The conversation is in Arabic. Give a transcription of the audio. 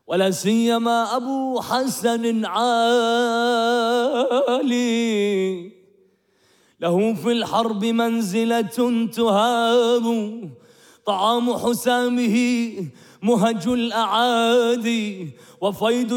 ولا سيما أبو حسن عالي، له في الحرب منزلة تهاب، طعام حسامه مهج الأعادي، وفيض